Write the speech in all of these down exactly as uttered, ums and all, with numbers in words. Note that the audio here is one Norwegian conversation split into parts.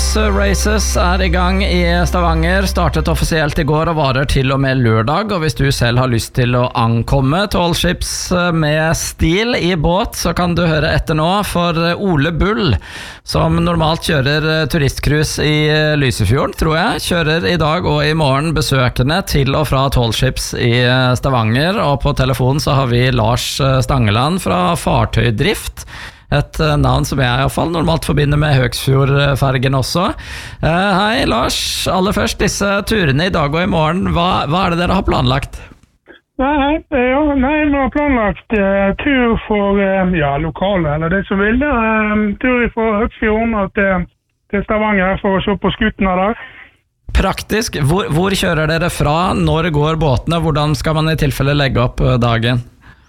Races er i gang i Stavanger, startet offisielt i går og varer til og med lørdag, og hvis du selv har lyst til å ankomme Tall Ships med stil i båt, så kan du høre etter nå, for Ole Bull, som normalt kjører turistcruise i Lysefjorden, tror jeg, kjører i dag og i morgen besøkende til og fra Tall Ships i Stavanger, og på telefonen så har vi Lars Stangeland fra Fartøydrift, et navn som jeg i hvert fall normalt forbinder med Høgsfjordfergen også. Uh, hei Lars, aller først disse turene i dag og i morgen, hva, hva er det dere har planlagt? Nei, ja, nei vi har planlagt uh, tur for uh, ja, lokale, eller det som vil. Uh, tur fra Høgsfjorden og til, til Stavanger for å se på skutene der. Praktisk, hvor, hvor kjører dere fra? Når går båtene? Hvordan skal man i tilfelle legge opp dagen?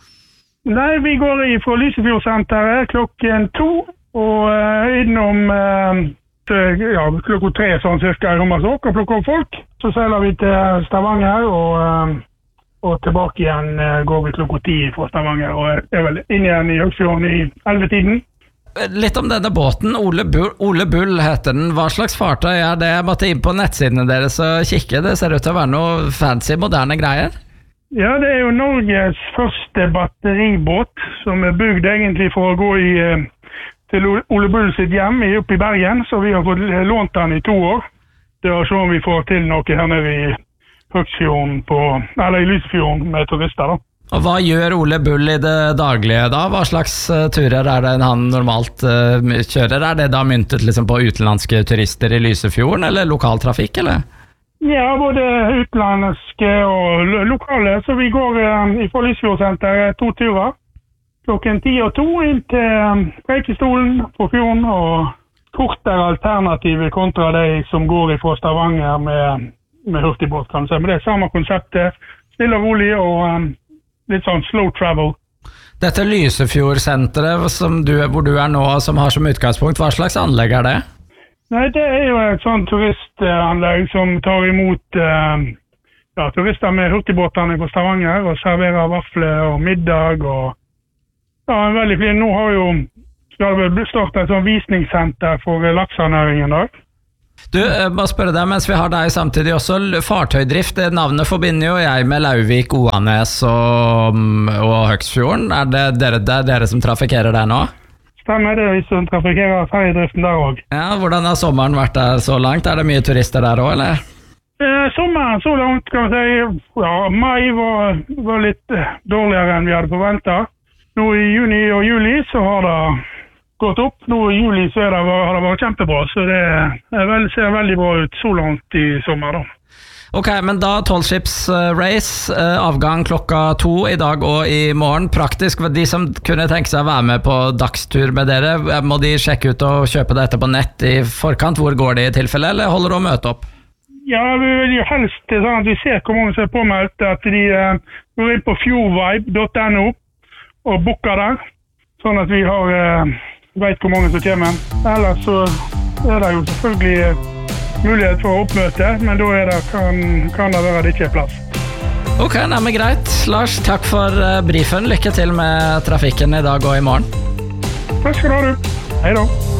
Nei, vi går i fra Lysefjordsenteret klokken to, og uh, innom uh, til, ja, klokken tre sånn cirka i Rommersåk, og plukker opp folk. Så seiler vi til Stavanger, og, uh, og tilbake igjen uh, går vi klokken ti fra Stavanger, og er vel inn igjen i Høgsfjorden i elleve-tiden. Litt om denne båten, Ole Bull, Ole Bull heter den. Hva slags fartøy er det? Jeg måtte inn på nettsidene deres og kikke. Det ser ut til å være noe fancy, moderne greier. Ja, det er jo Norges første batteribåt, som er bygd egentlig for å gå i, til Ole Bull sitt hjem oppe i Bergen, så vi har fått lånt den i to år. Det er så om vi får til noe her nede i Høgsfjorden, på, eller i Lysefjorden med turister da. Og hva gjør Ole Bull i det daglige da? Hva slags uh, turer er det han normalt uh, kjører? Er det da myntet liksom på utenlandske turister i Lysefjorden, eller lokaltrafikk, eller? Ja, både utenlandske og lo lokale, så vi går um, i Lysefjordsenteret to turer. Klokken ti og to inn til um, Preikestolen på fjorden, og kortere alternativer kontra de som går fra Stavanger med, med hurtigbåt, kan man si. Men det er samme konseptet, stille og rolig og um, litt sånn slow travel. Dette Lysefjordsenteret som du, hvor du er nå, som har som utgangspunkt, hva slags anlegg er det? Nei, det er jo et sånt turistanlegg som tar imot eh, ja, turister med hurtigbåtene på Stavanger og serverer vafler og middag og ja, en veldig fin. Nå har jo skal vi starte et sånt visningssenter for laksenæringen da. Du, jeg må spørre deg, mens vi har deg samtidig også, Fartøydrift, det navnet forbinder jo jeg med Lauvik, Oanes og, og Høgsfjorden. Er det dere, det er dere som trafikerer der nå? Stemmer det, vi som trafikerer ferjedriften der også. Ja, hvordan har sommeren vært der så langt? Er det mye turister der også, eller? Eh, sommeren så langt, kan vi si, ja, mai var, var litt dårligere enn vi hadde forventet. Nå i juni og juli så har det gått opp. Nå i juli så er det, har det vært kjempebra, så det er vel, ser veldig bra ut så langt i sommer da. Ok, men da Tall Ships Race, avgang klokka to i dag og i morgen. Praktisk, de som kunne tenke seg å være med på dagstur med dere, må de sjekke ut og kjøpe dette på nett i forkant? Hvor går det i tilfelle, eller holder du å møte opp? Ja, vi vil jo helst sånn at vi ser hvor mange som er påmeldt, at de uh, går inn på fjordvibe punktum no og booker der, sånn at vi har, uh, vet hvor mange som kommer. Ellers så er det jo selvfølgelig uh, mulighet for oppmøte, men da er det, kan, kan det være at det ikke er plass. Ok, nei, men greit. Lars, takk for briefen. Lykke til med trafikken i dag og i morgen. Takk skal du ha, du. Hei da.